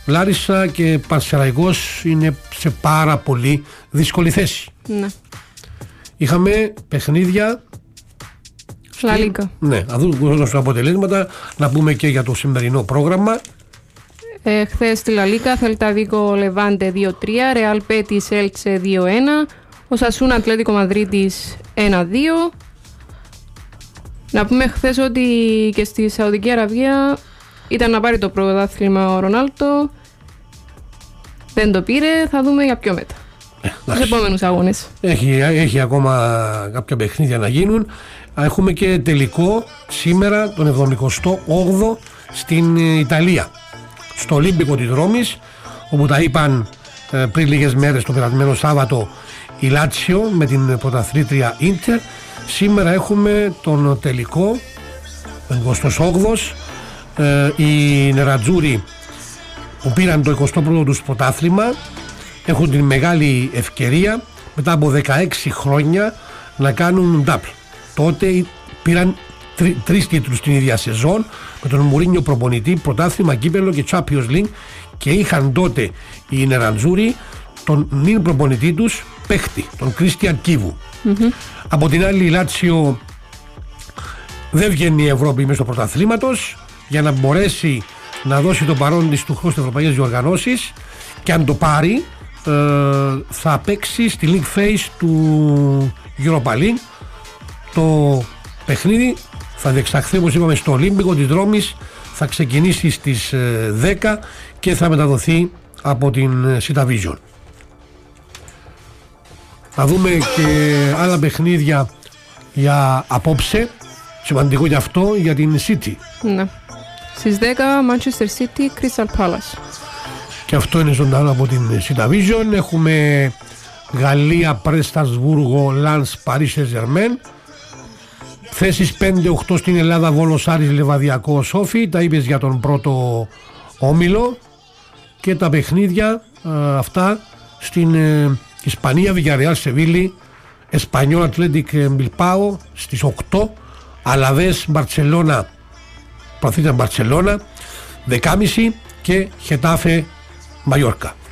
Λάρισα και Πανσεραϊκός είναι σε πάρα πολύ δύσκολη θέση. Ναι. Είχαμε παιχνίδια. Λα Λίγκα. Ναι, να δούμε τα αποτελέσματα, να πούμε και για το σημερινό πρόγραμμα. Χθες στη Λα Λίγκα, Celta Vigo Levante 2-3, Real Betis Elche 2-1, Osasuna Atlético Madridis 1-2. Να πούμε χθες ότι και στη Σαουδική Αραβία ήταν να πάρει το πρωτάθλημα ο Ρονάλντο. Δεν το πήρε, θα δούμε για πιο μετά. Στους επόμενους αγώνες. Έχει ακόμα κάποια παιχνίδια να γίνουν. Έχουμε και τελικό σήμερα τον 78ο στην Ιταλία, στο Ολύμπικο της Ρώμης, όπου τα είπαν πριν λίγες μέρες το περασμένο Σάββατο η Λάτσιο με την πρωταθλήτρια Ίντερ. Σήμερα έχουμε τον τελικό 28ος, οι Νερατζούρι που πήραν το 21ο τους πρωτάθλημα έχουν την μεγάλη ευκαιρία μετά από 16 χρόνια να κάνουν double. Τότε πήραν 3 τίτλους την ίδια σεζόν με τον Μουρίνιο προπονητή, πρωτάθλημα, κύπελλο και Champions League, και είχαν τότε οι Νερατζούρι τον νυν προπονητή τους παίχτη, τον Κρίστιαν Κίβου. Από την άλλη η Λάτσιο δεν βγαίνει η Ευρώπη μέσω πρωταθλήματος για να μπορέσει να δώσει το παρόν της του χρόνου στις ευρωπαϊκές διοργανώσεις, και αν το πάρει θα παίξει στη League Phase του Europa League. Το παιχνίδι θα διεξαχθεί, όπως είπαμε, στο Ολύμπικο της Ρώμης, θα ξεκινήσει στις 10 και θα μεταδοθεί από την Cita Vision. Θα δούμε και άλλα παιχνίδια για απόψε, σημαντικό γι' αυτό για την City. Ναι. Στις 10 Manchester City Crystal Palace. Και αυτό είναι ζωντανό από την Cita Vision. Έχουμε Γαλλία, Πρες, Στρασβούργο, Λανς, Παρί Σεν-Ζερμέν. Θέσεις 5-8 στην Ελλάδα, Βόλος, Άρης, Λεβαδιακό, Σόφι. Τα είπες για τον πρώτο όμιλο. Και τα παιχνίδια αυτά στην Ισπανία, Villarreal, Σεβίλη, Εσπανιόλ, Ατλέντικ, Μπιλπάο στις 8. Αλαβές, Μπαρτσελώνα, Παθήτα Μπαρτσελώνα 10.30 και Χετάφε, Μαγιόρκα.